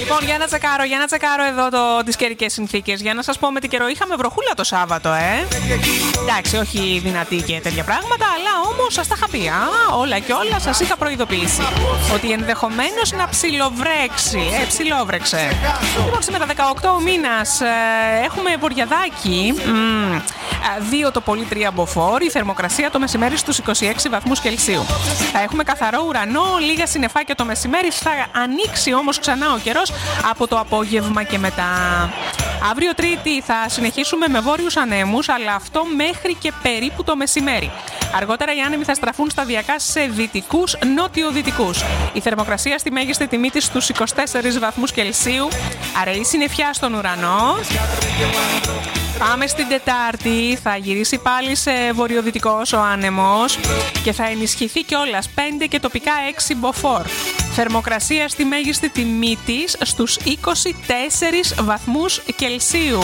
Λοιπόν, για να τσεκάρω εδώ τις καιρικές συνθήκες. Για να σας πω με τι καιρό είχαμε βροχούλα το Σάββατο, Εντάξει, όχι δυνατή και τέτοια πράγματα, αλλά όμως σας τα είχα πει. Όλα και όλα σας είχα προειδοποιήσει ότι ενδεχομένως να ψιλοβρέξει. Ψιλόβρεξε. Λοιπόν, σήμερα 18 μήνας έχουμε βοριαδάκι. 2 το πολύ 3 μποφόρ. Η θερμοκρασία το μεσημέρι στους 26 βαθμούς Κελσίου. Θα έχουμε καθαρό ουρανό, λίγα συννεφάκια το μεσημέρι. Θα ανοίξει όμως ξανά ο καιρός από το απόγευμα και μετά. Αύριο Τρίτη θα συνεχίσουμε με βόρειους ανέμους, αλλά αυτό μέχρι και περίπου το μεσημέρι. Αργότερα οι άνεμοι θα στραφούν σταδιακά σε δυτικούς, νότιο-δυτικούς. Η θερμοκρασία στη μέγιστη τιμή της στους 24 βαθμούς Κελσίου. Αραιή συννεφιά στον ουρανό. Πάμε στην Τετάρτη, θα γυρίσει πάλι σε βορειοδυτικός ο άνεμος και θα ενισχυθεί κιόλας 5 και τοπικά 6 μποφόρ. Θερμοκρασία στη μέγιστη τιμή της στους 24 βαθμούς Κελσίου.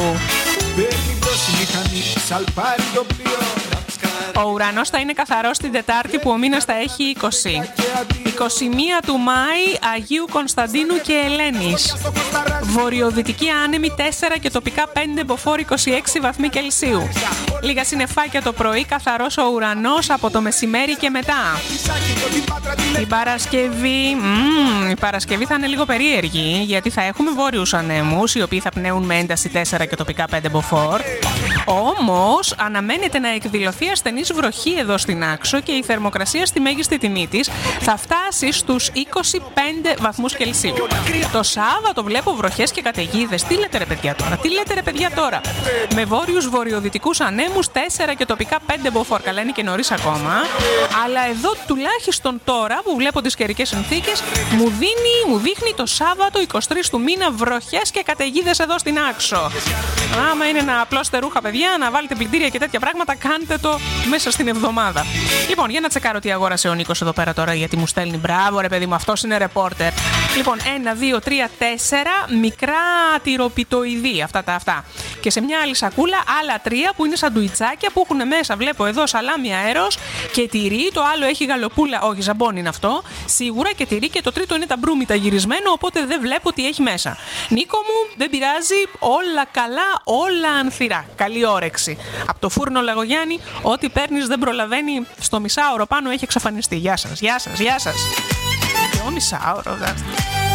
Ο ουρανός θα είναι καθαρός την Τετάρτη που ο μήνας θα έχει 20. 21 του Μάη, Αγίου Κωνσταντίνου και Ελένης. Βορειοδυτική άνεμη 4 και τοπικά 5 μποφόρ, 26 βαθμοί Κελσίου. Λίγα συννεφάκια το πρωί, καθαρός ο ουρανός από το μεσημέρι και μετά. Η Παρασκευή θα είναι λίγο περίεργη, γιατί θα έχουμε βόρειους ανέμους, οι οποίοι θα πνέουν με ένταση 4 και τοπικά 5 μποφόρ. Όμως, αναμένεται να εκδηλωθεί ασθενής βροχή εδώ στην Άξο και η θερμοκρασία στη μέγιστη τιμή της θα φτάσει στους 25 βαθμούς Κελσίου. Το Σάββατο βλέπω βροχές και καταιγίδες. Τι λέτε ρε παιδιά τώρα. Με βόρειους βορειοδυτικούς ανέμους 4 και τοπικά 5 μποφόρ. Καλά, είναι και νωρίς ακόμα. Αλλά εδώ τουλάχιστον τώρα που βλέπω τις καιρικές συνθήκες μου δείχνει το Σάββατο 23 του μήνα βροχές και καταιγίδες εδώ στην Άξο. Άμα είναι να απλώσετε ρούχα, παιδιά, να βάλετε πλυντήρια και τέτοια πράγματα, κάντε το μέσα στην εβδομάδα. Λοιπόν, για να τσεκάρω τι αγόρασε ο Νίκος εδώ πέρα τώρα, γιατί μου στέλνει μπράβο, ρε παιδί μου, αυτός είναι ρεπόρτερ. Λοιπόν, 1, 2, 3, 4 μικρά τυροπιτοειδή, αυτά. Και σε μια άλλη σακούλα άλλα 3 που είναι σαντουιτσάκια που έχουν μέσα, βλέπω εδώ, σαλάμι αέρος και τυρί. Το άλλο έχει γαλοπούλα, όχι, ζαμπόν είναι αυτό, σίγουρα, και τυρί. Και το τρίτο είναι ταμπρούμητα γυρισμένο, οπότε δεν βλέπω τι έχει μέσα. Νίκο μου, δεν πειράζει, όλα καλά, όλα ανθυρά. Καλή όρεξη. Από το φούρνο Λαγογιάννη, ό,τι παίρνεις δεν προλαβαίνει, στο μισάωρο πάνω έχει εξαφανιστεί. Γεια σας. Το μισάωρο,